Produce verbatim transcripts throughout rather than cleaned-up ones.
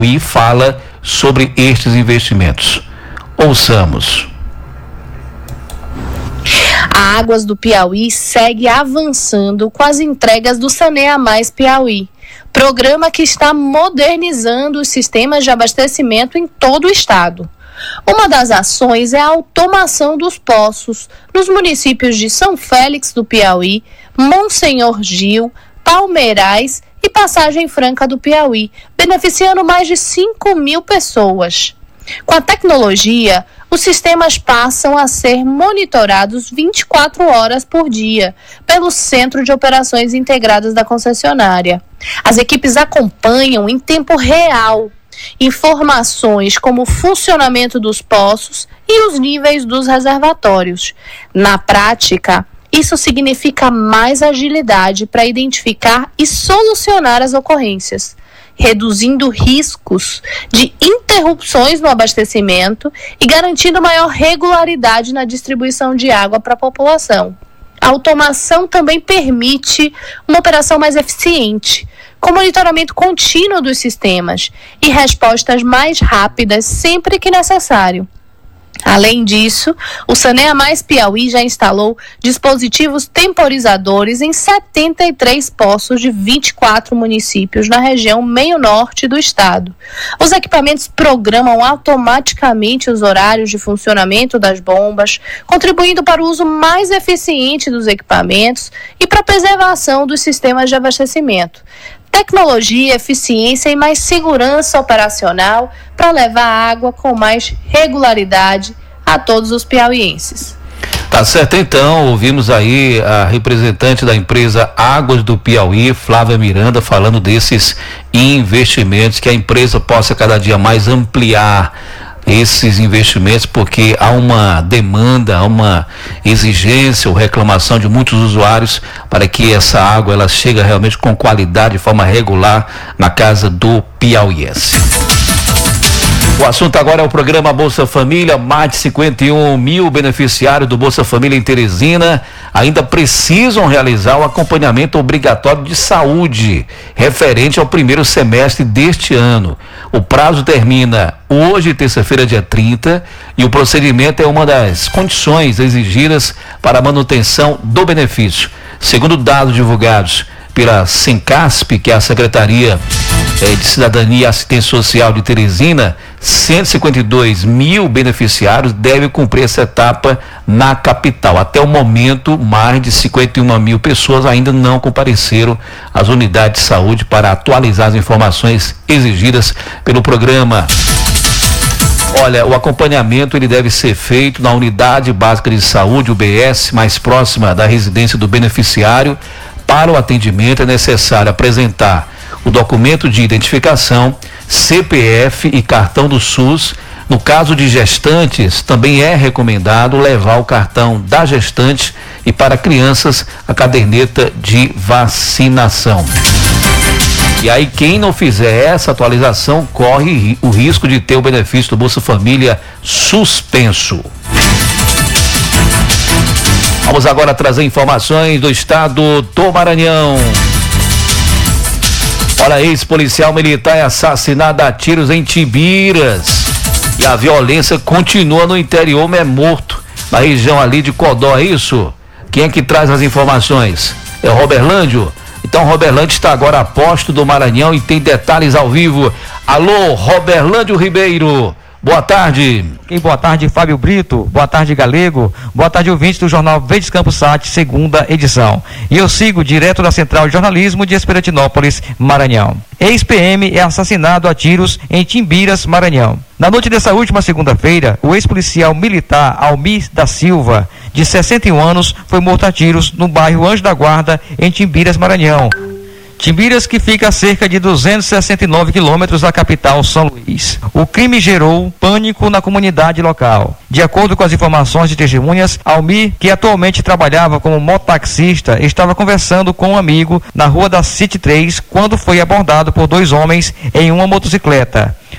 e fala sobre estes investimentos. Ouçamos. A Águas do Piauí segue avançando com as entregas do Saneia Mais Piauí, programa que está modernizando os sistemas de abastecimento em todo o estado. Uma das ações é a automação dos poços nos municípios de São Félix do Piauí, Monsenhor Gil, Palmeirais e Passagem Franca do Piauí, beneficiando mais de cinco mil pessoas. Com a tecnologia, os sistemas passam a ser monitorados vinte e quatro horas por dia pelo Centro de Operações Integradas da concessionária. As equipes acompanham em tempo real informações como o funcionamento dos poços e os níveis dos reservatórios. Na prática, isso significa mais agilidade para identificar e solucionar as ocorrências, reduzindo riscos de interrupções no abastecimento e garantindo maior regularidade na distribuição de água para a população. A automação também permite uma operação mais eficiente, com monitoramento contínuo dos sistemas e respostas mais rápidas sempre que necessário. Além disso, o Saneia Mais Piauí já instalou dispositivos temporizadores em setenta e três poços de vinte e quatro municípios na região meio-norte do estado. Os equipamentos programam automaticamente os horários de funcionamento das bombas, contribuindo para o uso mais eficiente dos equipamentos e para a preservação dos sistemas de abastecimento. Tecnologia, eficiência e mais segurança operacional para levar água com mais regularidade a todos os piauienses. Tá certo, então, ouvimos aí a representante da empresa Águas do Piauí, Flávia Miranda, falando desses investimentos, que a empresa possa cada dia mais ampliar esses investimentos, porque há uma demanda, há uma exigência ou reclamação de muitos usuários para que essa água ela chegue realmente com qualidade, de forma regular na casa do piauiense. O assunto agora é o programa Bolsa Família. Mais de cinquenta e um mil beneficiários do Bolsa Família em Teresina ainda precisam realizar o acompanhamento obrigatório de saúde referente ao primeiro semestre deste ano. O prazo termina hoje, terça-feira, dia trinta, e o procedimento é uma das condições exigidas para a manutenção do benefício. Segundo dados divulgados pela Sencasp, que é a Secretaria eh, de Cidadania e Assistência Social de Teresina, cento e cinquenta e dois mil beneficiários devem cumprir essa etapa na capital. Até o momento, mais de cinquenta e uma mil pessoas ainda não compareceram às unidades de saúde para atualizar as informações exigidas pelo programa. Olha, o acompanhamento ele deve ser feito na unidade básica de saúde, U B S, mais próxima da residência do beneficiário. Para o atendimento é necessário apresentar o documento de identificação, C P F e cartão do SUS. No caso de gestantes, também é recomendado levar o cartão da gestante e, para crianças, a caderneta de vacinação. E aí, quem não fizer essa atualização corre o risco de ter o benefício do Bolsa Família suspenso. Vamos agora trazer informações do estado do Maranhão. Olha, ex-policial militar é assassinado a tiros em Timbiras. E a violência continua no interior, mas é morto na região ali de Codó, é isso? Quem é que traz as informações? É o Roberlândio? Então, Roberlândio está agora a posto do Maranhão e tem detalhes ao vivo. Alô, Roberlândio Ribeiro. Boa tarde. E boa tarde, Fábio Brito. Boa tarde, Galego. Boa tarde, ouvintes do jornal Verdes Campos Sat, segunda edição. E eu sigo direto da Central de Jornalismo de Esperantinópolis, Maranhão. Ex-P M é assassinado a tiros em Timbiras, Maranhão. Na noite dessa última segunda-feira, o ex-policial militar Almir da Silva, de sessenta e um anos, foi morto a tiros no bairro Anjo da Guarda, em Timbiras, Maranhão. Timbiras, que fica a cerca de duzentos e sessenta e nove quilômetros da capital, São Luís. O crime gerou pânico na comunidade local. De acordo com as informações de testemunhas, Almir, que atualmente trabalhava como mototaxista, estava conversando com um amigo na rua da City três quando foi abordado por dois homens em uma motocicleta.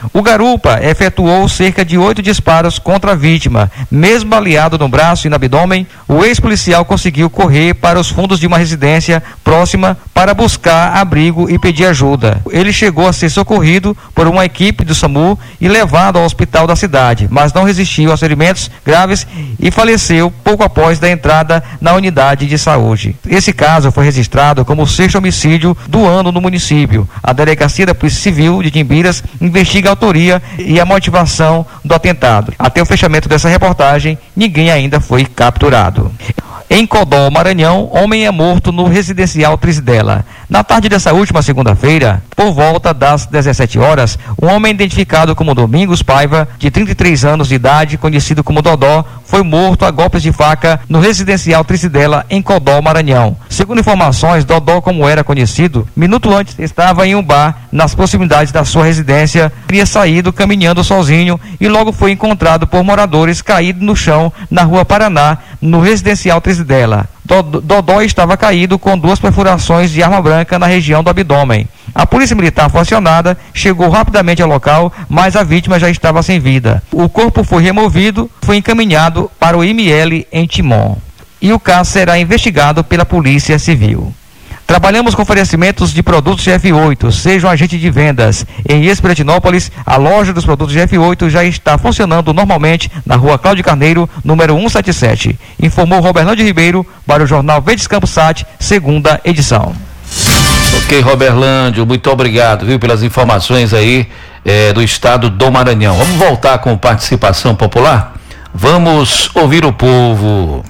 O garupa efetuou cerca de oito disparos contra a vítima. Mesmo baleado no braço e no abdômen, o ex-policial conseguiu correr para os fundos de uma residência próxima para buscar abrigo e pedir ajuda. Ele chegou a ser socorrido por uma equipe do SAMU e levado ao hospital da cidade, mas não resistiu aos ferimentos graves e faleceu pouco após da entrada na unidade de saúde. Esse caso foi registrado como o sexto homicídio do ano no município. A Delegacia da Polícia Civil de Timbiras investiga a autoria e a motivação do atentado. Até o fechamento dessa reportagem, ninguém ainda foi capturado. Em Codó, Maranhão, homem é morto no residencial Trizidela. Na tarde dessa última segunda-feira, por volta das dezessete horas, um homem identificado como Domingos Paiva, de trinta e três anos de idade, conhecido como Dodó, foi morto a golpes de faca no residencial Trizidela, em Codó, Maranhão. Segundo informações, Dodó, como era conhecido, minuto antes estava em um bar nas proximidades da sua residência, teria saído caminhando sozinho e logo foi encontrado por moradores caído no chão na rua Paraná, no residencial Trizidela. Dela. Dodó estava caído com duas perfurações de arma branca na região do abdômen. A polícia militar foi acionada, chegou rapidamente ao local, mas a vítima já estava sem vida. O corpo foi removido, foi encaminhado para o I M L em Timon. E o caso será investigado pela Polícia Civil. Trabalhamos com oferecimentos de produtos G F oito, seja um agente de vendas. Em Esperitinópolis, a loja dos produtos G F oito já está funcionando normalmente na rua Cláudio Carneiro, número cento e setenta e sete. Informou Roberlândio Ribeiro para o Jornal Verdes Campos Sat, segunda edição. Ok, Roberlândio, muito obrigado, viu, pelas informações aí eh, do estado do Maranhão. Vamos voltar com participação popular? Vamos ouvir o povo.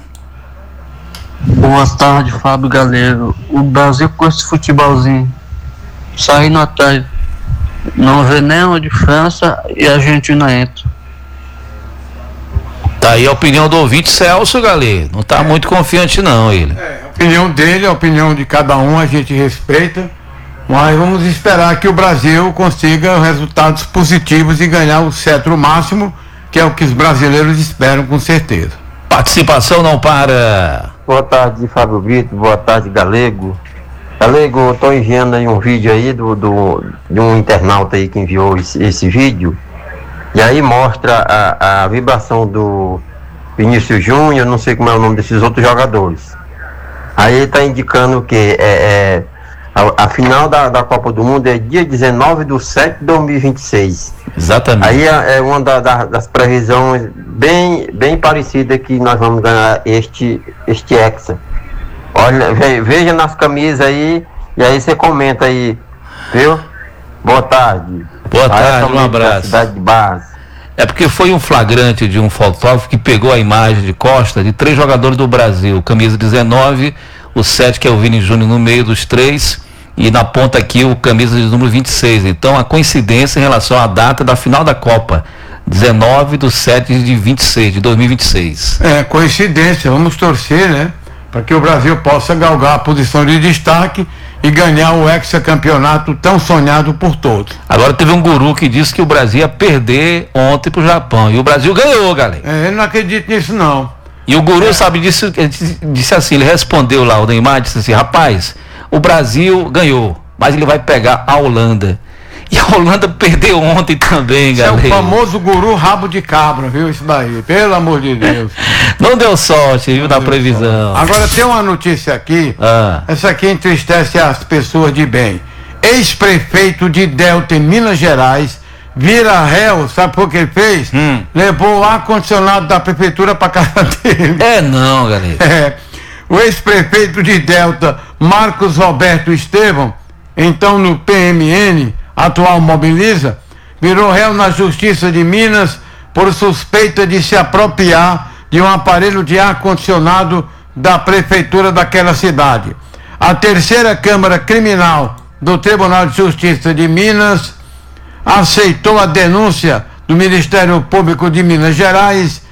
Boa tarde, Fábio Galego. O Brasil com esse futebolzinho saindo atrás, não vê nem onde França e a Argentina entra. Tá aí a opinião do ouvinte Celso, Galê. Não tá é. muito confiante não, ele. É, a opinião dele, a opinião de cada um a gente respeita, mas vamos esperar que o Brasil consiga resultados positivos e ganhar o cetro máximo, que é o que os brasileiros esperam com certeza. Participação não para. Boa tarde, Fábio Brito. Boa tarde, Galego. Galego, eu estou enviando aí um vídeo aí do, do, de um internauta aí que enviou esse, esse vídeo. E aí mostra a, a vibração do Vinícius Júnior, não sei como é o nome desses outros jogadores. Aí ele está indicando que é, é, a, a final da, da Copa do Mundo é dia dezenove de setembro de dois mil e vinte e seis. Exatamente. Aí é, é uma da, da, das previsões bem, bem parecida que nós vamos ganhar este, este Hexa. Olha, ve, veja nas camisas aí e aí você comenta aí, viu? Boa tarde. Boa tarde, um abraço. Cidade de Barras. É porque foi um flagrante de um fotógrafo que pegou a imagem de costa de três jogadores do Brasil, camisa dezenove, o sete que é o Vini Júnior no meio dos três e na ponta aqui o camisa de número vinte e seis. Então a coincidência em relação à data da final da Copa, dezenove de sete de vinte e seis, de dois mil e vinte e seis. É, coincidência, vamos torcer, né? Para que o Brasil possa galgar a posição de destaque e ganhar o hexacampeonato tão sonhado por todos. Agora teve um guru que disse que o Brasil ia perder ontem pro Japão, e o Brasil ganhou, galera. É, eu não acredito nisso não. E o guru, é. sabe, disse, disse assim, ele respondeu lá, o Neymar disse assim, rapaz, o Brasil ganhou, mas ele vai pegar a Holanda. E a Holanda perdeu ontem também, galera. É o famoso guru rabo de cabra, viu, isso daí, pelo amor de Deus. Não deu sorte, viu, na previsão. Agora tem uma notícia aqui, ah. essa aqui entristece as pessoas de bem. Ex-prefeito de Delta, em Minas Gerais, vira réu, sabe por que ele fez? Hum. Levou o ar-condicionado da prefeitura para casa dele. É não, galera. É. O ex-prefeito de Delta, Marcos Roberto Estevão, então no P M N, atual Mobiliza, virou réu na Justiça de Minas por suspeita de se apropriar de um aparelho de ar-condicionado da prefeitura daquela cidade. A terceira Câmara Criminal do Tribunal de Justiça de Minas aceitou a denúncia do Ministério Público de Minas Gerais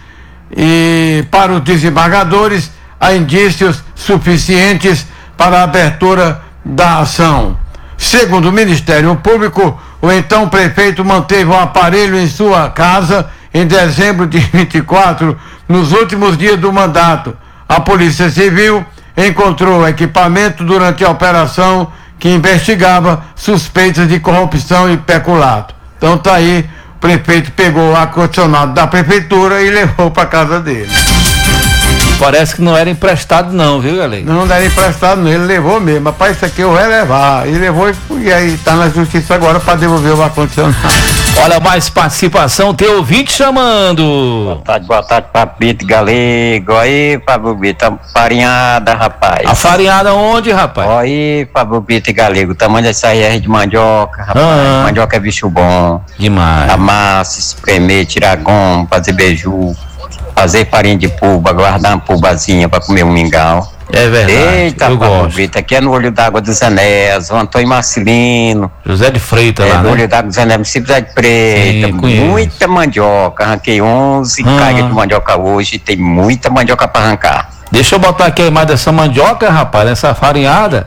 e, para os desembargadores, há indícios suficientes para a abertura da ação. Segundo o Ministério Público, o então prefeito manteve o aparelho em sua casa em dezembro de vinte e quatro, nos últimos dias do mandato. A Polícia Civil encontrou o equipamento durante a operação que investigava suspeitas de corrupção e peculato. Então tá aí, o prefeito pegou o ar-condicionado da prefeitura e levou para casa dele. Parece que não era emprestado não, viu, galera? Não, não era emprestado não, ele levou mesmo. Rapaz, isso aqui eu vou levar. Ele levou e, e aí tá na justiça agora para devolver o ar-condicionado. Olha, mais participação, tem ouvinte chamando. Boa tarde, boa tarde, Papito Galego. Aí, Pablo Bito, a farinhada, rapaz. A farinhada onde, rapaz? Aí, Pablo Bito Galego, o tamanho dessa R de mandioca, rapaz. Ah. Mandioca é bicho bom. Demais. Amassa, espremer, tirar goma, fazer beiju, fazer farinha de puba, guardar uma pubazinha pra comer um mingau. É verdade. Eita, eu Pablo gosto. Bito, aqui é no Olho d'Água dos Enéas, o Antônio Marcelino. José de Freitas É, lá, no né? Olho d'Água dos Enéas, município de Preta. Sim, conheço. Muita mandioca, arranquei onze Ah. cargas de mandioca hoje, tem muita mandioca pra arrancar. Deixa eu botar aqui a imagem dessa mandioca, rapaz, nessa farinhada.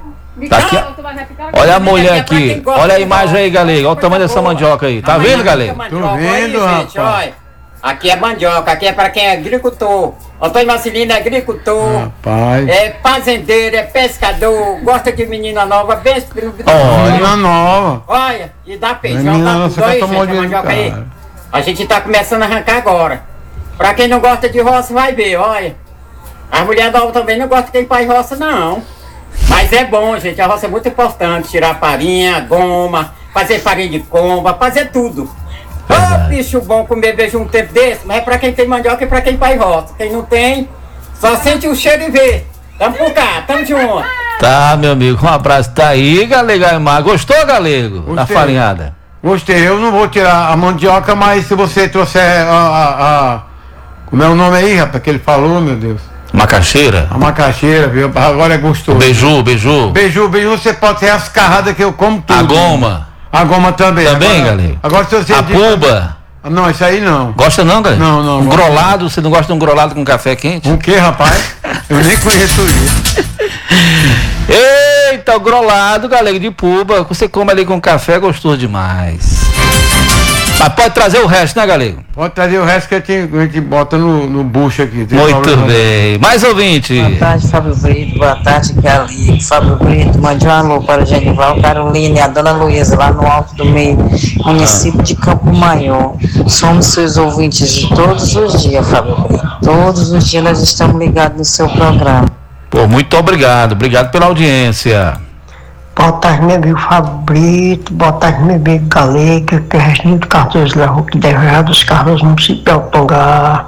Tá aqui, olha a mulher aqui, olha a imagem aí, galera, olha o tamanho dessa mandioca aí, tá vendo, galera? Tô vendo, rapaz. Aqui é mandioca, aqui é pra quem é agricultor. Antônio Marcelino é agricultor, Rapaz. é fazendeiro, é pescador, gosta de menina nova, bem. Olha. Menina nova. Olha, e dá feijão, Menina tá nossa, tudo aí, que tomou gente, a dinheiro do mandioca aí. cara. A gente tá começando a arrancar agora. Pra quem não gosta de roça, vai ver, olha. As mulheres novas também não gostam de quem faz roça, não. Mas é bom, gente, a roça é muito importante. Tirar farinha, goma, fazer farinha de comba, fazer tudo. Ô, bicho bom comer beijo um tempo desse, mas é pra quem tem mandioca e pra quem faz roça. Quem não tem, só sente o cheiro e vê. Tamo por cá, tamo junto. Tá, meu amigo, um abraço. Tá aí, galego Aymar. Gostou, galego? Da Gostei. farinhada? Gostei, eu não vou tirar a mandioca, mas se você trouxer a, a, a- como é o nome aí, rapaz, que ele falou, meu Deus? Macaxeira? A macaxeira, viu? Agora é gostoso. Beiju, beiju. Beiju, beiju, você pode ter as carradas que eu como tudo. A goma. A goma também. Também, agora, galera? Agora se você... A diz- puba. Não, isso aí não. Gosta não, galera? Não, não, Um gosto. grolado, você não gosta de um grolado com café quente? O que, rapaz? Eu nem conheço isso. Eita, o grolado, galera, de puba. Você come ali com café, é gostoso demais. Mas pode trazer o resto, né, galera? Pode trazer o resto que a gente, a gente bota no, no bucho aqui. Tem Muito problema não. bem. Mais ouvinte. Boa tarde, Fábio Brito. Boa tarde, Cali. Fábio Brito, mande um alô para o Genival Carolina e a dona Luísa, lá no Alto do Meio, município de Campo Maior. Somos seus ouvintes de todos os dias, Fábio Brito. Todos os dias nós estamos ligados no seu programa. Pô, muito obrigado. Obrigado pela audiência. Boa tarde, meu amigo Fábio Brito. Boa tarde, meu amigo Galego, que é Restinho do Cardoso da Rua, que deve dos Carlos, município de Altongá.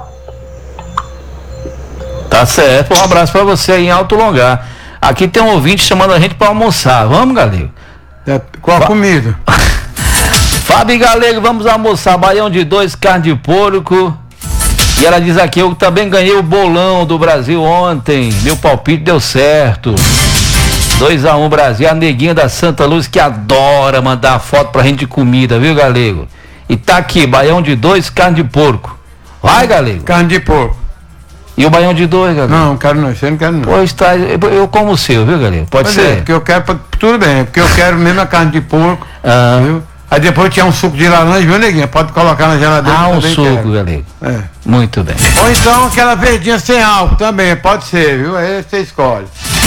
Tá certo. Um abraço pra você aí em Alto Longar. Aqui tem um ouvinte chamando a gente pra almoçar. Vamos, galera? É, qual a comida? Fábio e Galego, vamos almoçar. Baião de dois, carne de porco. E ela diz aqui, eu também ganhei o bolão do Brasil ontem. Meu palpite deu certo. dois a um Brasil. A neguinha da Santa Luz que adora mandar foto pra gente de comida, viu, Galego? E tá aqui, baião de dois, carne de porco. Vai, Galego. Carne de porco. E o baião de dois, Galego? Não, quero não, você não quer não. Pois tá, eu eu como o seu, viu, Galego? Pode Pois ser? é, porque eu quero, pra- tudo bem, porque eu quero mesmo a carne de porco, Ah. viu? Aí depois tinha um suco de laranja, viu, neguinha? Pode colocar na geladeira. Ah, um também suco, quero. Galego. É. Muito bem. Ou então aquela verdinha sem álcool também, pode ser, viu? Aí você escolhe.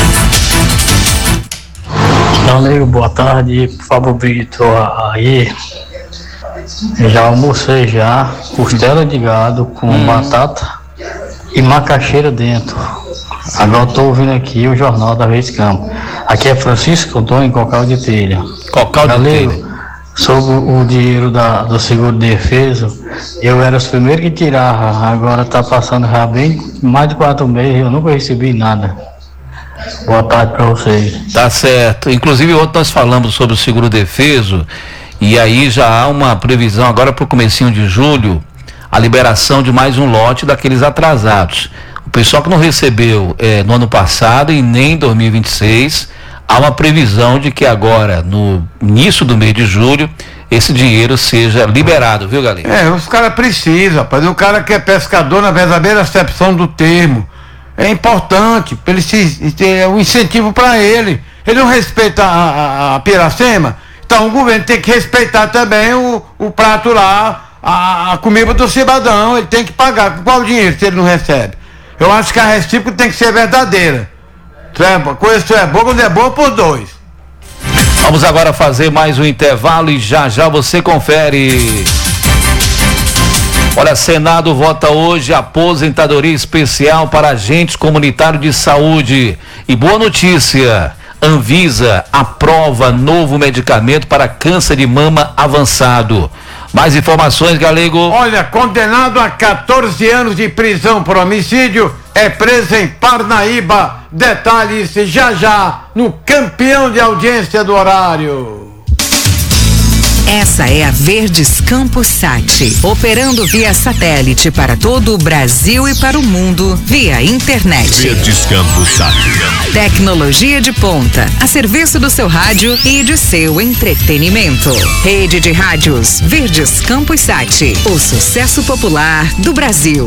Galego, boa tarde, Fábio Brito aí. Eu já almocei já, costela de gado com Hum. batata e macaxeira dentro. Agora eu tô ouvindo aqui o Jornal da Vez Campo. Aqui é Francisco Antônio em Cocal de Telha. Cocal de Galego, Telha. sobre o dinheiro da, do seguro de defesa, eu era os primeiros que tirava, agora tá passando já bem mais de quatro meses, eu nunca recebi nada. Boa tarde para vocês. Tá certo. Inclusive ontem nós falamos sobre o seguro defeso e aí já há uma previsão agora para o comecinho de julho, a liberação de mais um lote daqueles atrasados. O pessoal que não recebeu eh, no ano passado e nem em dois mil e vinte e seis, há uma previsão de que agora, no início do mês de julho, esse dinheiro seja liberado, viu, galera? É, os caras precisam, rapaz. O cara que é pescador, na verdadeira acepção do termo, é importante, pra ele se, ter um incentivo para ele. Ele não respeita a, a, a Piracema, então o governo tem que respeitar também o, o prato lá, a, a comida do cidadão, ele tem que pagar. Qual o dinheiro se ele não recebe? Eu acho que a recíproca tem que ser verdadeira. Coisa é boa, quando é boa, por dois. Vamos agora fazer mais um intervalo e já já você confere. Olha, Senado vota hoje aposentadoria especial para agentes comunitários de saúde. E boa notícia, Anvisa aprova novo medicamento para câncer de mama avançado. Mais informações, Galego? Olha, condenado a quatorze anos de prisão por homicídio, é preso em Parnaíba. Detalhes já já no campeão de audiência do horário. Essa é a Verdes Campos Sat, operando via satélite para todo o Brasil e para o mundo via internet. Verdes Campos Sat. Tecnologia de ponta, a serviço do seu rádio e de seu entretenimento. Rede de rádios Verdes Campos Sat, o sucesso popular do Brasil.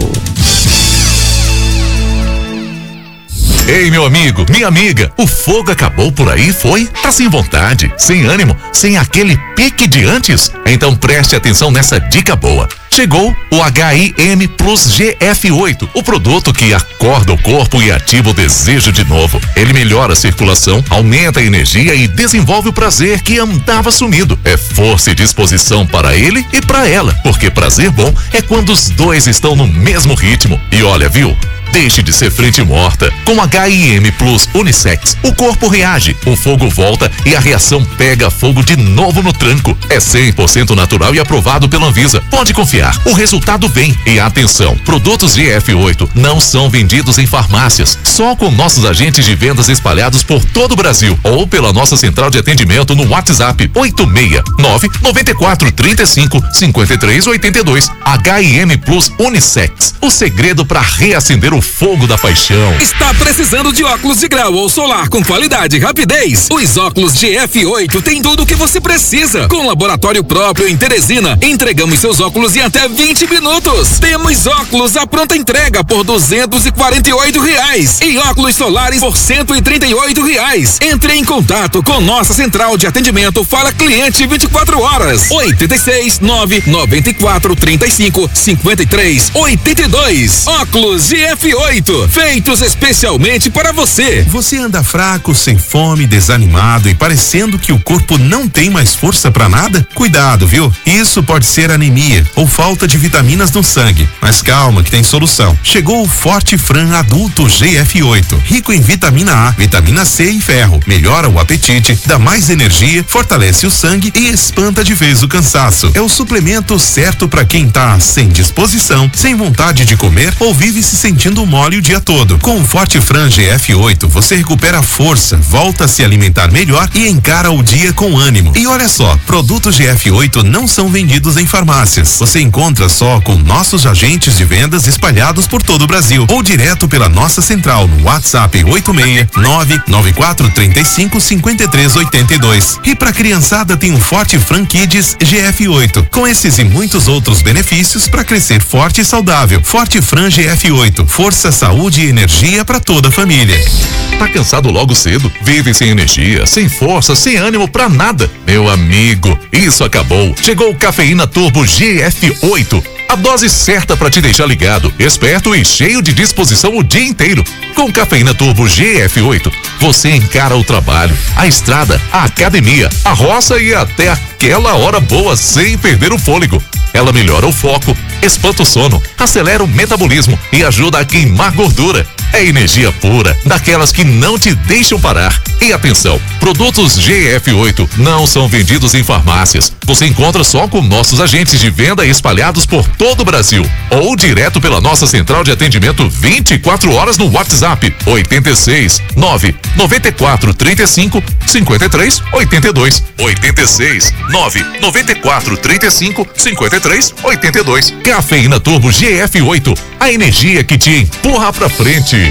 Ei, meu amigo, minha amiga, o fogo acabou por aí, foi? Tá sem vontade, sem ânimo, sem aquele pique de antes? Então preste atenção nessa dica boa. Chegou o H I M Plus G F oito, o produto que acorda o corpo e ativa o desejo de novo. Ele melhora a circulação, aumenta a energia e desenvolve o prazer que andava sumido. É força e disposição para ele e para ela, porque prazer bom é quando os dois estão no mesmo ritmo. E olha, viu? Deixe de ser frente morta. Com H I M Plus Unissex, o corpo reage, o fogo volta e a reação pega fogo de novo no tranco. É cem por cento natural e aprovado pela Anvisa. Pode confiar, o resultado vem. E atenção, produtos G F oito não são vendidos em farmácias, só com nossos agentes de vendas espalhados por todo o Brasil ou pela nossa central de atendimento no WhatsApp oito seis nove nove quatro três cinco cinco três oito dois. H I M Plus Unissex, o segredo para reacender o fogo da paixão. Está precisando de óculos de grau ou solar com qualidade e rapidez? Os óculos G F oito têm tudo o que você precisa. Com laboratório próprio em Teresina, entregamos seus óculos em até vinte minutos. Temos óculos à pronta entrega por duzentos e quarenta e oito reais e óculos solares por cento e trinta e oito reais. Entre em contato com nossa central de atendimento Fala Cliente vinte e quatro horas. oito seis nove nove quatro três cinco cinco três oito dois. Óculos G F oito, feitos especialmente para você. Você anda fraco, sem fome, desanimado e parecendo que o corpo não tem mais força para nada? Cuidado, viu? Isso pode ser anemia ou falta de vitaminas no sangue. Mas calma que tem solução. Chegou o Forte Fran Adulto G F oito, rico em vitamina A, vitamina C e ferro. Melhora o apetite, dá mais energia, fortalece o sangue e espanta de vez o cansaço. É o suplemento certo para quem tá sem disposição, sem vontade de comer ou vive se sentindo mole o dia todo. Com o Forte Fran G F oito, você recupera a força, volta a se alimentar melhor e encara o dia com ânimo. E olha só, produtos G F oito não são vendidos em farmácias. Você encontra só com nossos agentes de vendas espalhados por todo o Brasil ou direto pela nossa central no WhatsApp oito seis nove nove quatro três cinco cinco três oito dois. E pra criançada tem o Forte Fran Kids G F oito, com esses e muitos outros benefícios para crescer forte e saudável. Forte Fran G F oito, força, saúde e energia para toda a família. Tá cansado logo cedo? Vive sem energia, sem força, sem ânimo pra nada? Meu amigo, isso acabou. Chegou o Cafeína Turbo G F oito. A dose certa para te deixar ligado, esperto e cheio de disposição o dia inteiro. Com Cafeína Turbo G F oito, você encara o trabalho, a estrada, a academia, a roça e até aquela hora boa sem perder o fôlego. Ela melhora o foco, espanta o sono, acelera o metabolismo e ajuda a queimar gordura. É energia pura, daquelas que não te deixam parar. E atenção, produtos G F oito não são vendidos em farmácias. Você encontra só com nossos agentes de venda espalhados por todo o Brasil ou direto pela nossa central de atendimento vinte e quatro horas no WhatsApp oito seis nove nove quatro três cinco cinco três oito dois. oito seis nove nove quatro três cinco cinco três oito dois. Cafeína Turbo G F oito, a energia que te empurra pra frente.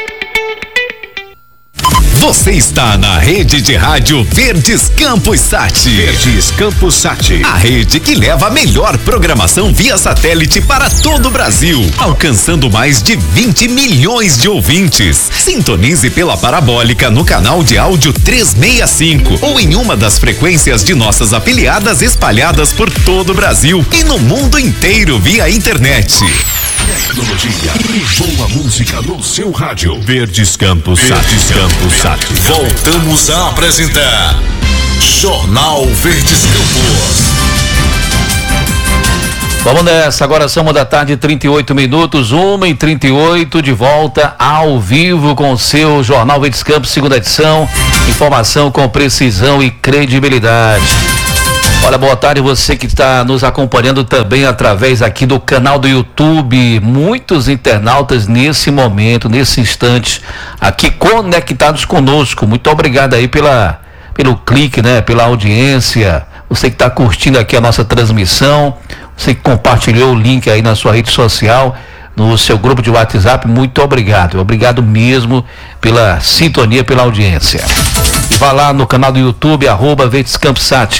Você está na rede de rádio Verdes Campos Sat. Verdes Campos Sat. A rede que leva a melhor programação via satélite para todo o Brasil, alcançando mais de vinte milhões de ouvintes. Sintonize pela parabólica no canal de áudio trezentos e sessenta e cinco ou em uma das frequências de nossas afiliadas espalhadas por todo o Brasil e no mundo inteiro via internet. Tecnologia e boa música no seu rádio. Verdes Campos Sat. Verdes Campos Sat. Voltamos a apresentar Jornal Verdes Campos. Vamos nessa, agora são uma da tarde, trinta e oito minutos, uma e trinta e oito, de volta ao vivo com o seu Jornal Verdes Campos, segunda edição, informação com precisão e credibilidade. Olha, boa tarde você que está nos acompanhando também através aqui do canal do YouTube, muitos internautas nesse momento, nesse instante, aqui conectados conosco, muito obrigado aí pela, pelo clique, né, pela audiência, você que está curtindo aqui a nossa transmissão, você que compartilhou o link aí na sua rede social, no seu grupo de WhatsApp, muito obrigado. Obrigado mesmo pela sintonia, pela audiência. E vá lá no canal do YouTube, arroba Verdes Campos Sat.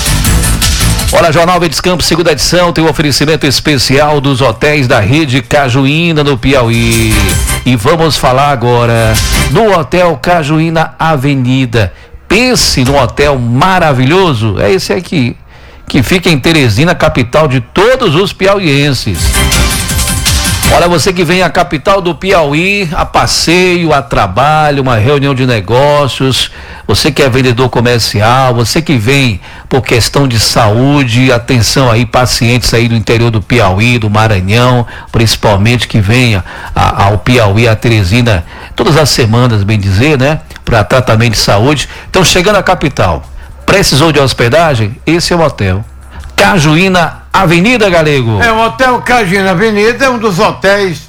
Olha, Jornal Verdes Campos, segunda edição, tem um oferecimento especial dos hotéis da rede Cajuína no Piauí. E vamos falar agora do Hotel Cajuína Avenida. Pense num hotel maravilhoso, é esse aqui, que fica em Teresina, capital de todos os piauienses. Olha, você que vem à capital do Piauí a passeio, a trabalho, uma reunião de negócios, você que é vendedor comercial, você que vem por questão de saúde, atenção aí, pacientes aí do interior do Piauí, do Maranhão, principalmente que venha a, ao Piauí, a Teresina, todas as semanas, bem dizer, né, para tratamento de saúde. Então, chegando à capital, precisou de hospedagem? Esse é o hotel Cajuína Avenida, Galego. É, o Hotel Cajuína Avenida é um dos hotéis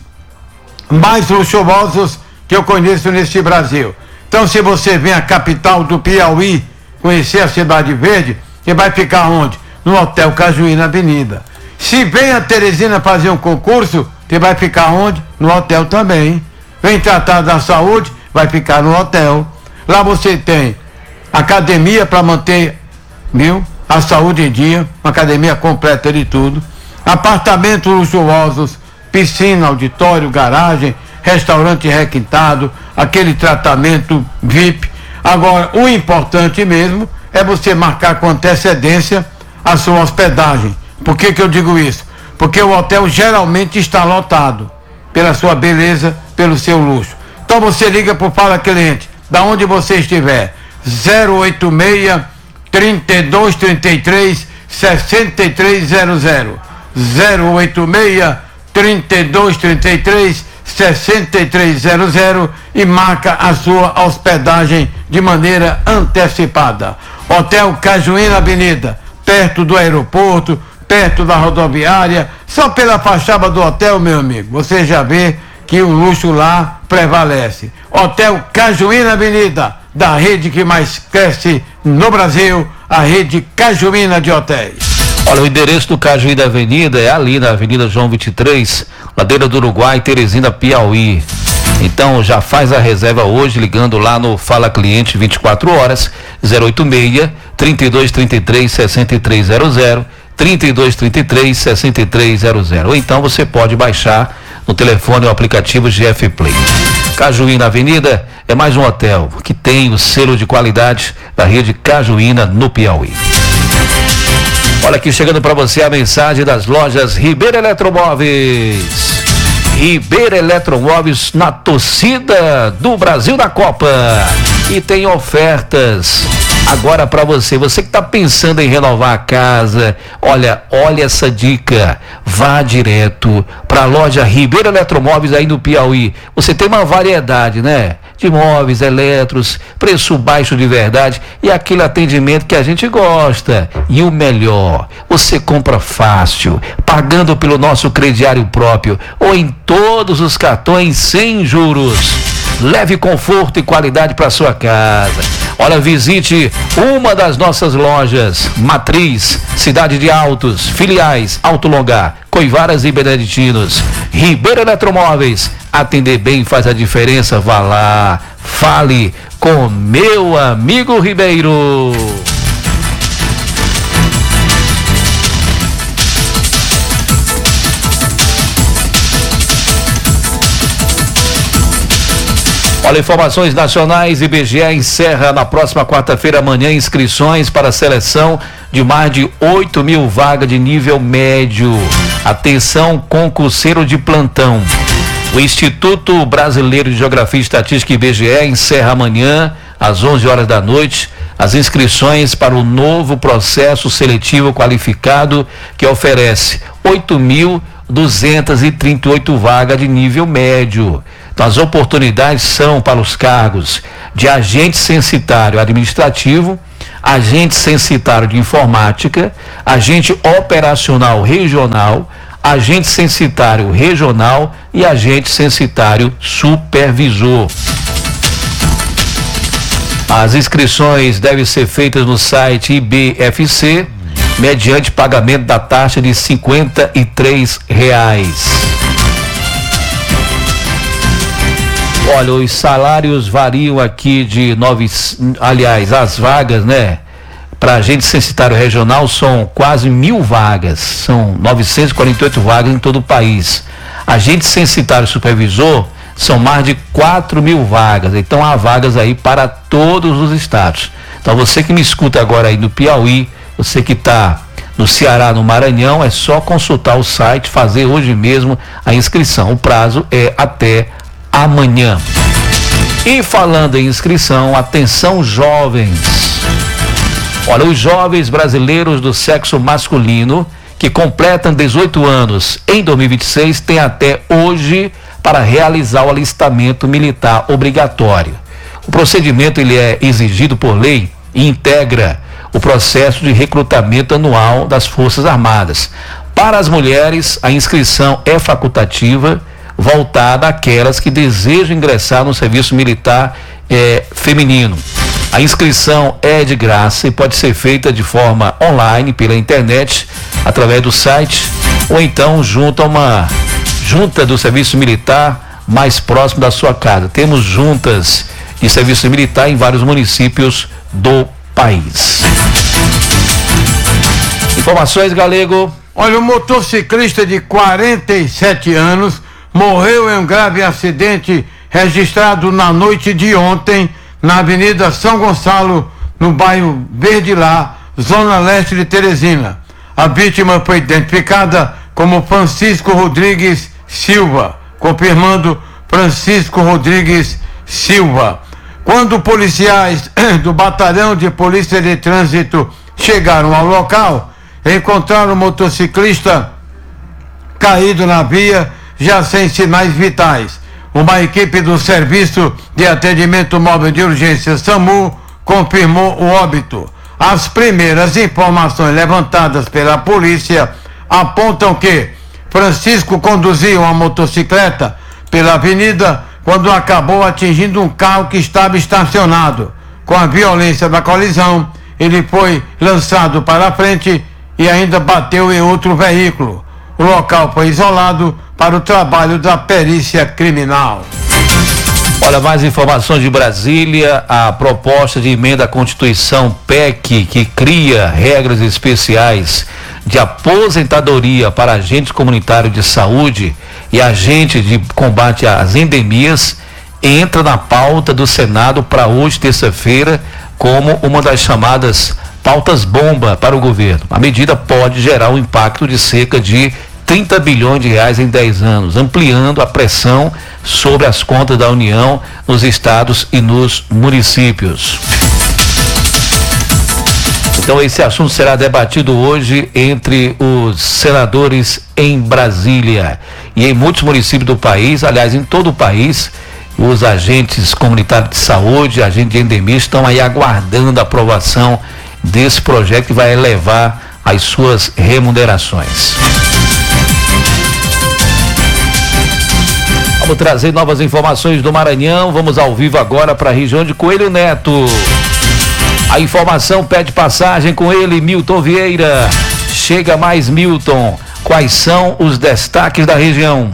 mais luxuosos que eu conheço neste Brasil. Então, se você vem à capital do Piauí conhecer a Cidade Verde, você vai ficar onde? No Hotel Cajuína Avenida. Se vem a Teresina fazer um concurso, você vai ficar onde? No hotel também. Vem tratar da saúde, vai ficar no hotel. Lá você tem academia para manter, viu, a saúde em dia, uma academia completa de tudo, apartamentos luxuosos, piscina, auditório, garagem, restaurante requintado, aquele tratamento V I P. Agora, o importante mesmo é você marcar com antecedência a sua hospedagem. Por que que eu digo isso? Porque o hotel geralmente está lotado, pela sua beleza, pelo seu luxo. Então você liga para o Fala Cliente, da onde você estiver, zero oito seis, trinta e dois, trinta e três, sessenta e três zero zero, zero oito seis, trinta e dois, trinta e três, sessenta e três zero zero e marca a sua hospedagem de maneira antecipada. Hotel Cajuína Avenida, perto do aeroporto, perto da rodoviária, só pela fachada do hotel, meu amigo, você já vê que o luxo lá prevalece. Hotel Cajuína Avenida, da rede que mais cresce no Brasil, a rede Cajuína de Hotéis. Olha, o endereço do Cajuína Avenida é ali na Avenida João vinte e três, Ladeira do Uruguai, Teresina, Piauí. Então já faz a reserva hoje ligando lá no Fala Cliente vinte e quatro horas, zero oito seis, trinta e dois, trinta e três, sessenta e três zero zero, trinta e dois, trinta e três, sessenta e três zero zero. Ou então você pode baixar no telefone o aplicativo G F Play. Cajuína Avenida é mais um hotel que tem o selo de qualidade da rede Cajuína no Piauí. Olha aqui chegando para você a mensagem das lojas Ribeira Eletromóveis. Ribeira Eletromóveis na torcida do Brasil da Copa. E tem ofertas agora para você, você que está pensando em renovar a casa, olha, olha essa dica, vá direto para a loja Ribeira Eletromóveis aí no Piauí. Você tem uma variedade, né, de móveis, eletros, preço baixo de verdade e aquele atendimento que a gente gosta. E o melhor, você compra fácil, pagando pelo nosso crediário próprio ou em todos os cartões sem juros. Leve conforto e qualidade para sua casa. Olha, visite uma das nossas lojas, Matriz, Cidade de Altos, filiais, Alto Longar, Coivaras e Beneditinos. Ribeira Eletromóveis, atender bem faz a diferença. Vá lá, fale com meu amigo Ribeiro. Olha, informações nacionais, I B G E encerra na próxima quarta-feira amanhã inscrições para a seleção de mais de oito mil vagas de nível médio. Atenção, concurseiro de plantão. O Instituto Brasileiro de Geografia e Estatística, I B G E, encerra amanhã às onze horas da noite as inscrições para o novo processo seletivo qualificado que oferece oito mil duzentas e trinta e oito vagas de nível médio. Então, as oportunidades são para os cargos de agente censitário administrativo, agente censitário de informática, agente operacional regional, agente censitário regional e agente censitário supervisor. As inscrições devem ser feitas no site I B F C, mediante pagamento da taxa de cinquenta e três reais. Olha, os salários variam aqui de nove, aliás, as vagas, né? Para agente censitário regional são quase mil vagas, são novecentas e quarenta e oito vagas em todo o país. Agente censitário supervisor são mais de quatro mil vagas, então há vagas aí para todos os estados. Então você que me escuta agora aí no Piauí, você que está no Ceará, no Maranhão, é só consultar o site, fazer hoje mesmo a inscrição. O prazo é até amanhã. E falando em inscrição, atenção jovens. Olha, os jovens brasileiros do sexo masculino que completam dezoito anos em dois mil e vinte e seis têm até hoje para realizar o alistamento militar obrigatório. O procedimento ele é exigido por lei e integra o processo de recrutamento anual das Forças Armadas. Para as mulheres, a inscrição é facultativa, voltada àquelas que desejam ingressar no serviço militar eh, feminino. A inscrição é de graça e pode ser feita de forma online, pela internet, através do site, ou então junto a uma junta do serviço militar mais próximo da sua casa. Temos juntas de serviço militar em vários municípios do país. Informações, Galego. Olha, um motociclista de quarenta e sete anos morreu em um grave acidente registrado na noite de ontem na Avenida São Gonçalo, no bairro Verdilá, zona leste de Teresina. A vítima foi identificada como Francisco Rodrigues Silva, confirmando Francisco Rodrigues Silva. Quando policiais do Batalhão de Polícia de Trânsito chegaram ao local, encontraram o motociclista caído na via, já sem sinais vitais. Uma equipe do Serviço de Atendimento Móvel de Urgência SAMU confirmou o óbito. As primeiras informações levantadas pela polícia apontam que Francisco conduzia uma motocicleta pela avenida quando acabou atingindo um carro que estava estacionado. Com a violência da colisão, ele foi lançado para a frente e ainda bateu em outro veículo. O local foi isolado para o trabalho da perícia criminal. Olha, mais informações de Brasília. A proposta de emenda à Constituição P E C, que cria regras especiais de aposentadoria para agentes comunitários de saúde e agentes de combate às endemias, entra na pauta do Senado para hoje, terça-feira, como uma das chamadas pautas bomba para o governo. A medida pode gerar um impacto de cerca de trinta bilhões de reais em dez anos, ampliando a pressão sobre as contas da União nos estados e nos municípios. Então esse assunto será debatido hoje entre os senadores em Brasília. E em muitos municípios do país, aliás, em todo o país, os agentes comunitários de saúde, agentes de endemia, estão aí aguardando a aprovação desse projeto que vai elevar as suas remunerações. Vamos trazer novas informações do Maranhão. Vamos ao vivo agora para a região de Coelho Neto. A informação pede passagem com ele, Milton Vieira. Chega mais, Milton. Quais são os destaques da região?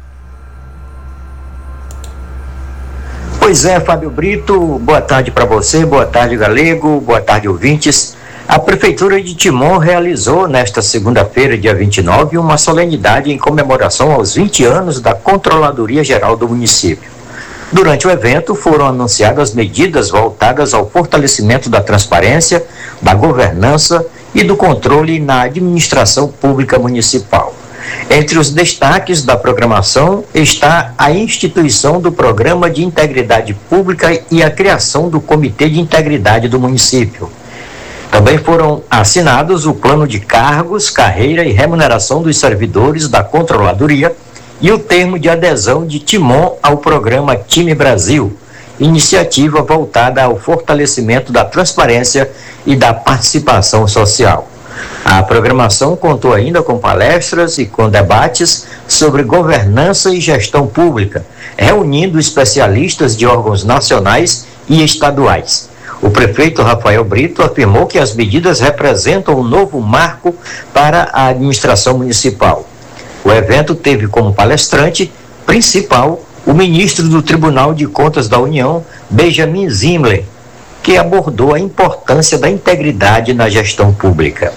Pois é, Fábio Brito, boa tarde para você, boa tarde, Galego, boa tarde, ouvintes. A Prefeitura de Timon realizou nesta segunda-feira, dia vinte e nove, uma solenidade em comemoração aos vinte anos da Controladoria Geral do município. Durante o evento, foram anunciadas medidas voltadas ao fortalecimento da transparência, da governança e do controle na administração pública municipal. Entre os destaques da programação está a instituição do Programa de Integridade Pública e a criação do Comitê de Integridade do município. Também foram assinados o plano de cargos, carreira e remuneração dos servidores da Controladoria e o termo de adesão de Timon ao programa Time Brasil, iniciativa voltada ao fortalecimento da transparência e da participação social. A programação contou ainda com palestras e com debates sobre governança e gestão pública, reunindo especialistas de órgãos nacionais e estaduais. O prefeito Rafael Brito afirmou que as medidas representam um novo marco para a administração municipal. O evento teve como palestrante principal o ministro do Tribunal de Contas da União, Benjamin Zimler, que abordou a importância da integridade na gestão pública.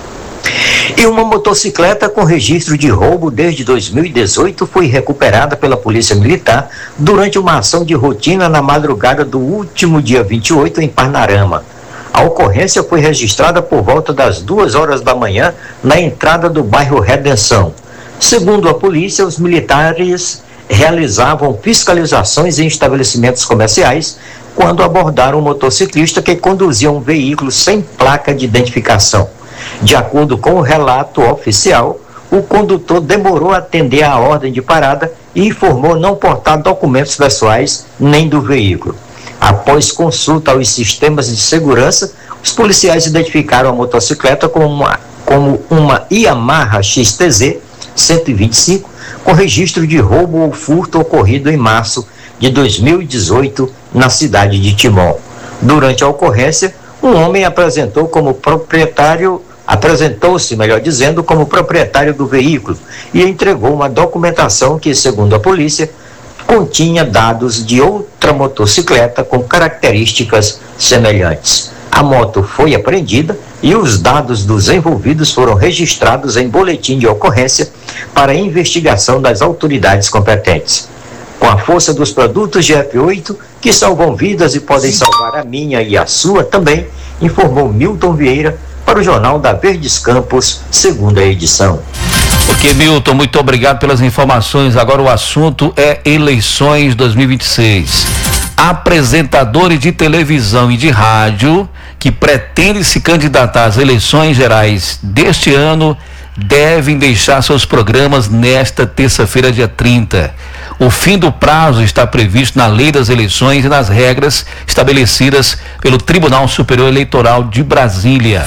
E uma motocicleta com registro de roubo desde dois mil e dezoito foi recuperada pela Polícia Militar durante uma ação de rotina na madrugada do último dia vinte e oito em Parnarama. A ocorrência foi registrada por volta das duas horas da manhã na entrada do bairro Redenção. Segundo a polícia, os militares realizavam fiscalizações em estabelecimentos comerciais quando abordaram um motociclista que conduzia um veículo sem placa de identificação. De acordo com o relato oficial, o condutor demorou a atender à ordem de parada e informou não portar documentos pessoais nem do veículo. Após consulta aos sistemas de segurança, os policiais identificaram a motocicleta como uma, como uma Yamaha X T Z cento e vinte e cinco, com registro de roubo ou furto ocorrido em março de dois mil e dezoito na cidade de Timon. Durante a ocorrência, um homem apresentou como proprietário, apresentou-se, melhor dizendo, como proprietário do veículo e entregou uma documentação que, segundo a polícia, continha dados de outra motocicleta com características semelhantes. A moto foi apreendida e os dados dos envolvidos foram registrados em boletim de ocorrência para investigação das autoridades competentes. Com a força dos produtos G F oito, que salvam vidas e podem salvar a minha e a sua também, informou Milton Vieira para o Jornal da Verdes Campos, segunda edição. Ok, Milton, muito obrigado pelas informações. Agora o assunto é eleições dois mil e vinte e seis. Apresentadores de televisão e de rádio que pretendem se candidatar às eleições gerais deste ano devem deixar seus programas nesta terça-feira, dia trinta. O fim do prazo está previsto na Lei das Eleições e nas regras estabelecidas pelo Tribunal Superior Eleitoral de Brasília.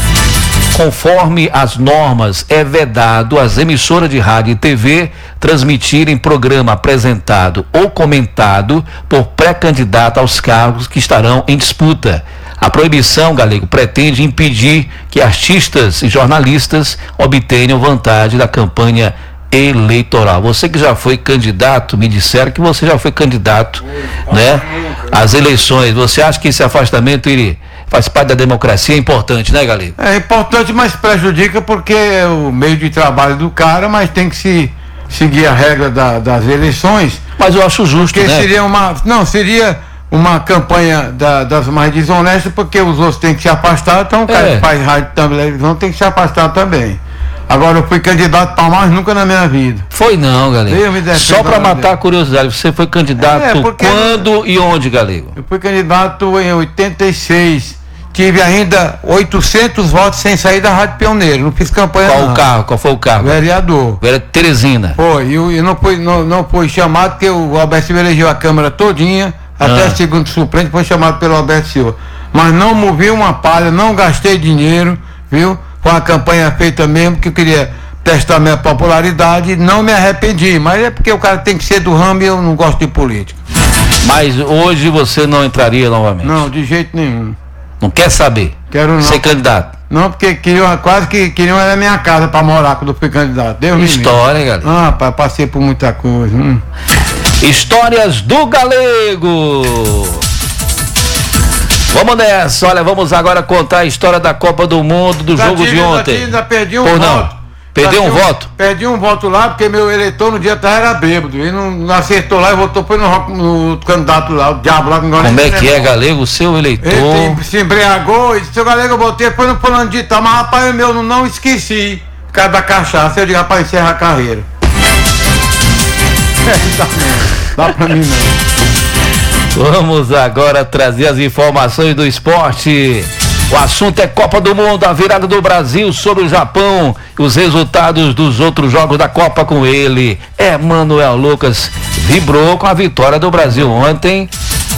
Conforme as normas, é vedado às emissoras de rádio e T V transmitirem programa apresentado ou comentado por pré-candidato aos cargos que estarão em disputa. A proibição, Galego, pretende impedir que artistas e jornalistas obtenham vantagem da campanha eleitoral. Você que já foi candidato, me disseram que você já foi candidato, né, às eleições. Você acha que esse afastamento ele faz parte da democracia? É importante, né, Galego? É importante, mas prejudica porque é o meio de trabalho do cara, mas tem que se seguir a regra da, das eleições. Mas eu acho justo, porque né? seria uma, não, seria uma campanha da, das mais desonestas, porque os outros têm que se afastar, então o cara É. que faz rádio e televisão tem que se afastar também. Agora eu fui candidato para mais nunca na minha vida. Foi não, Galego. Deus me defenda, Só para Deus. matar a curiosidade, você foi candidato É, porque- quando e onde, Galego? Eu fui candidato em oitenta e seis. Tive ainda oitocentos votos sem sair da Rádio Pioneiro. Não fiz campanha Qual não. o carro? Qual foi o carro? Vereador. Vera Teresina. Foi, e eu, eu não, fui, não, não fui chamado porque o Alberto Silva elegeu a Câmara todinha, até Ah. segundo suplente foi chamado pelo Alberto Silva. Mas não movi uma palha, não gastei dinheiro, viu? Foi uma campanha feita mesmo, que eu queria testar minha popularidade, não me arrependi, mas é porque o cara tem que ser do ramo e eu não gosto de política. Mas hoje você não entraria novamente? Não, de jeito nenhum. Não quer saber? Quero não. Ser candidato? Não, porque queriam, quase que queriam era minha casa para morar quando eu fui candidato. Deus me livre. História, hein, galera? Ah, rapaz, passei por muita coisa. Hum. Histórias do Galego. Vamos nessa, olha, vamos agora contar a história da Copa do Mundo, do Já jogo tive, de já ontem. tive, Ainda perdi um Pô, voto. não. Perdeu Já um tive- voto? Perdi um voto lá, porque meu eleitor no dia atrás era bêbado. Ele não, não acertou lá e votou foi no, rock- no candidato lá, o diabo lá. Não Como é que é, Galego? O seu eleitor. Ele se embriagou e disse, seu Galego, eu botei, foi no fulano de tal, mas rapaz, o meu não, não esqueci. por causa da cachaça. Eu digo, rapaz, encerra a carreira. Dá, dá pra mim não. Vamos agora trazer as informações do esporte. O assunto é Copa do Mundo, a virada do Brasil sobre o Japão, os resultados dos outros jogos da Copa com ele. Emanuel Lucas vibrou com a vitória do Brasil ontem.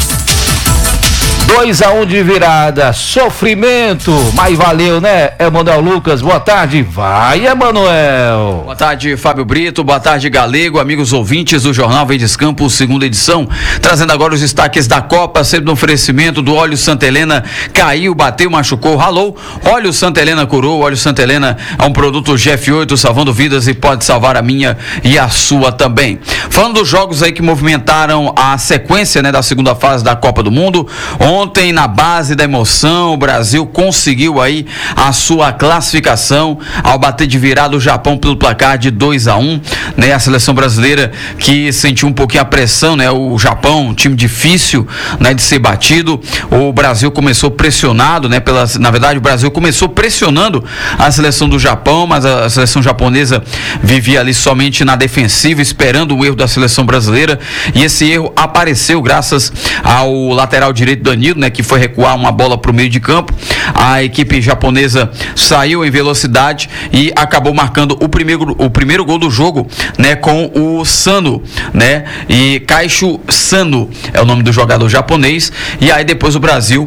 dois a um de virada, sofrimento, mas valeu, né, Emanuel Lucas? Boa tarde, vai, Emanuel. Boa tarde, Fábio Brito, boa tarde, Galego, amigos ouvintes do Jornal Verdes Campos, segunda edição, trazendo agora os destaques da Copa, sempre no oferecimento do óleo Santa Helena. Caiu, bateu, machucou, ralou, óleo Santa Helena curou. Óleo Santa Helena é um produto G F oito, salvando vidas e pode salvar a minha e a sua também. Falando dos jogos aí que movimentaram a sequência, né, da segunda fase da Copa do Mundo, ontem, na base da emoção, o Brasil conseguiu aí a sua classificação ao bater de virada o Japão pelo placar de dois a um, né? A seleção brasileira que sentiu um pouquinho a pressão, né? O Japão, um time difícil, né, de ser batido. O Brasil começou pressionado, né? Pela, na verdade, o Brasil começou pressionando a seleção do Japão, mas a, a seleção japonesa vivia ali somente na defensiva, esperando o erro da seleção brasileira, e esse erro apareceu graças ao lateral direito Danilo, né, que foi recuar uma bola para o meio de campo. A equipe japonesa saiu em velocidade e acabou marcando o primeiro, o primeiro gol do jogo, né, com o Sano, né, e Kaishu Sano é o nome do jogador japonês. E aí depois o Brasil,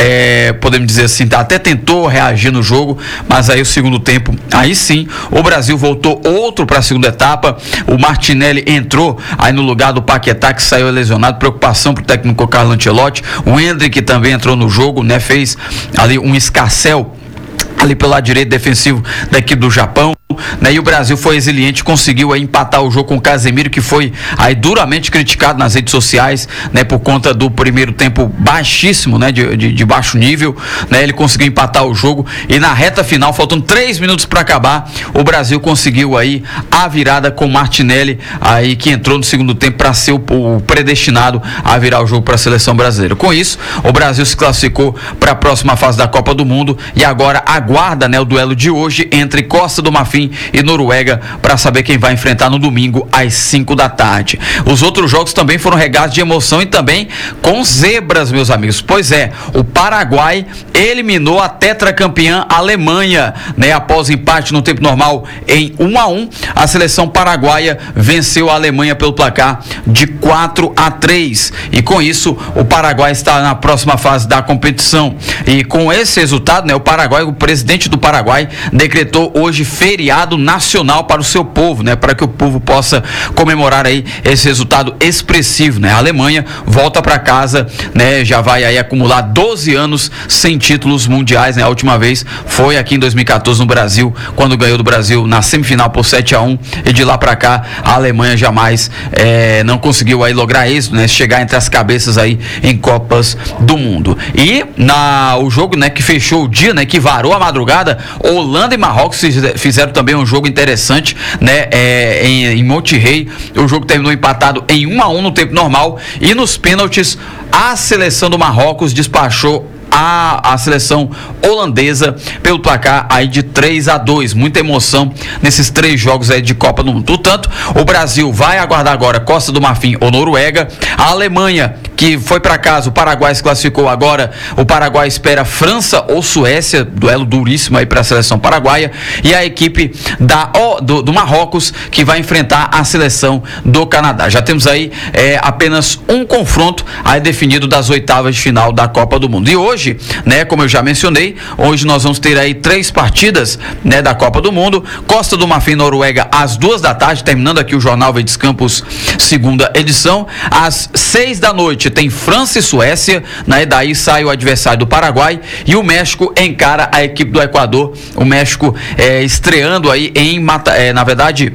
É, podemos dizer assim, até tentou reagir no jogo, mas aí o segundo tempo, aí sim, o Brasil voltou outro para a segunda etapa. O Martinelli entrou aí no lugar do Paquetá, que saiu lesionado, preocupação para o técnico Carlo Ancelotti. O Hendrick também entrou no jogo, né, fez ali um escarcéu ali pelo lado direito defensivo da equipe do Japão, né? E o Brasil foi resiliente, conseguiu aí empatar o jogo com o Casemiro, que foi aí duramente criticado nas redes sociais, né, por conta do primeiro tempo baixíssimo, né, de, de, de baixo nível, né? Ele conseguiu empatar o jogo e na reta final, faltando três minutos para acabar, o Brasil conseguiu aí a virada com o Martinelli, aí que entrou no segundo tempo para ser o, o predestinado a virar o jogo para a seleção brasileira. Com isso, o Brasil se classificou para a próxima fase da Copa do Mundo e agora aguarda, né, o duelo de hoje entre Costa do Marfim e Noruega para saber quem vai enfrentar no domingo às cinco da tarde. Os outros jogos também foram regados de emoção e também com zebras, meus amigos. Pois é, o Paraguai eliminou a tetracampeã Alemanha, né? Após empate no tempo normal em um a um, a seleção paraguaia venceu a Alemanha pelo placar de quatro a três. E com isso, o Paraguai está na próxima fase da competição. E com esse resultado, né, o Paraguai, o presidente do Paraguai decretou hoje feriado nacional para o seu povo, né, para que o povo possa comemorar aí esse resultado expressivo, né? A Alemanha volta para casa, né, já vai aí acumular doze anos sem títulos mundiais, né? A última vez foi aqui em dois mil e quatorze no Brasil, quando ganhou do Brasil na semifinal por sete a um, e de lá para cá a Alemanha jamais é, não conseguiu aí lograr êxito, né, chegar entre as cabeças aí em Copas do Mundo. E na o jogo, né, que fechou o dia, né, que varou a madrugada, Holanda e Marrocos fizeram também um jogo interessante, né, é, em, em Monterrey. O jogo terminou empatado em um a um no tempo normal e nos pênaltis a seleção do Marrocos despachou A, a seleção holandesa pelo placar aí de três a dois. Muita emoção nesses três jogos aí de Copa do Mundo. Portanto, o Brasil vai aguardar agora Costa do Marfim ou Noruega. A Alemanha, que foi para casa, o Paraguai se classificou agora. O Paraguai espera França ou Suécia, duelo duríssimo aí para a seleção paraguaia. E a equipe da, oh, do, do Marrocos, que vai enfrentar a seleção do Canadá. Já temos aí é, apenas um confronto aí definido das oitavas de final da Copa do Mundo. E hoje, né, como eu já mencionei, hoje nós vamos ter aí três partidas, né, da Copa do Mundo. Costa do Marfim, Noruega, às duas da tarde, terminando aqui o Jornal Verdes Campos, segunda edição. Às seis da noite tem França e Suécia, né, daí sai o adversário do Paraguai e o México encara a equipe do Equador. O México é, estreando aí em, mata, é, na verdade...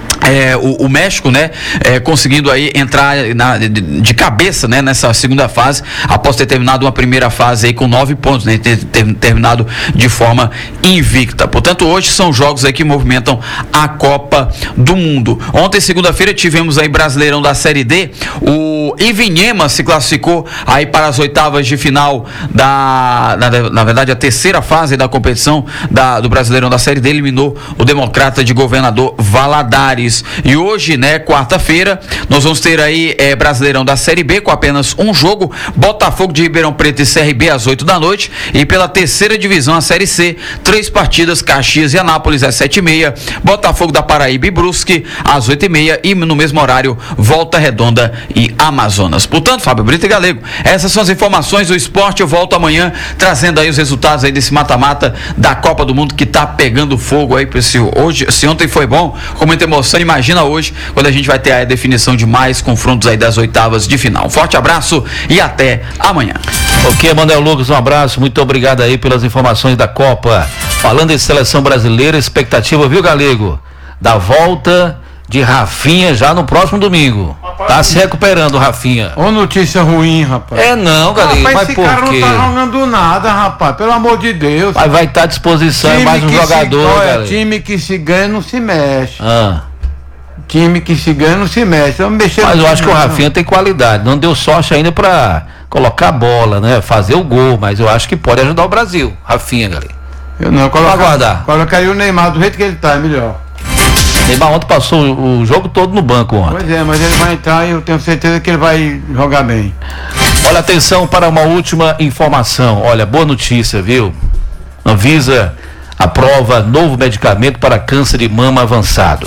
É, o, o México, né, é, conseguindo aí entrar na, de, de cabeça, né, nessa segunda fase, após ter terminado uma primeira fase aí com nove pontos, né, ter, ter terminado de forma invicta. Portanto, hoje são jogos aí que movimentam a Copa do Mundo. Ontem, segunda-feira, tivemos aí Brasileirão da Série D. O O Ivinhema se classificou aí para as oitavas de final da, na, na verdade, a terceira fase da competição da, do Brasileirão da Série D, eliminou o Democrata de Governador Valadares. E hoje, né, quarta-feira, nós vamos ter aí é, Brasileirão da Série B com apenas um jogo, Botafogo de Ribeirão Preto e C R B às oito da noite, e pela terceira divisão, a Série C, três partidas, Caxias e Anápolis às sete e meia, Botafogo da Paraíba e Brusque às oito e meia, e no mesmo horário, Volta Redonda e Amazonas. Portanto, Fábio Brito e Galego, essas são as informações do esporte. Eu volto amanhã trazendo aí os resultados aí desse mata-mata da Copa do Mundo que tá pegando fogo aí para esse hoje. Se ontem foi bom, com muita emoção, imagina hoje, quando a gente vai ter a definição de mais confrontos aí das oitavas de final. Um forte abraço e até amanhã. Ok, Manuel Lucas, um abraço, muito obrigado aí pelas informações da Copa. Falando em seleção brasileira, expectativa, viu, Galego? Da volta de Rafinha já no próximo domingo. Tá se recuperando, Rafinha. Ô, notícia ruim, rapaz. É não, Galego, rapaz, mas esse por cara quê? não tá jogando nada, rapaz, pelo amor de Deus. Mas vai estar à disposição, é mais um jogador, se, Galego. Time que se ganha não se mexe. Ah. Time que se ganha não se mexe. Vamos mexer. Mas eu acho que o não. Rafinha tem qualidade. Não deu sorte ainda pra colocar a bola, né? Fazer o gol, mas eu acho que pode ajudar o Brasil. Rafinha, Galego. Eu não, Vamos aguardar. Colocaria o Neymar do jeito que ele tá, é melhor. Neymar ontem passou o jogo todo no banco ontem. Pois é, mas ele vai entrar e eu tenho certeza que ele vai jogar bem. Olha, atenção para uma última informação. Olha, boa notícia, viu? Anvisa aprova novo medicamento para câncer de mama avançado.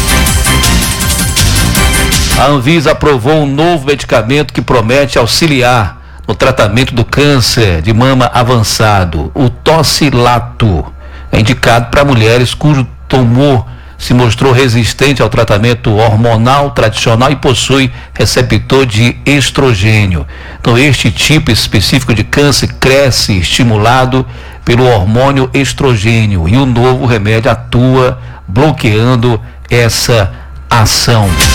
A Anvisa aprovou um novo medicamento que promete auxiliar no tratamento do câncer de mama avançado. O Tocilato é indicado para mulheres cujo tumor se mostrou resistente ao tratamento hormonal tradicional e possui receptor de estrogênio. Então, este tipo específico de câncer cresce estimulado pelo hormônio estrogênio e o novo remédio atua bloqueando essa ação.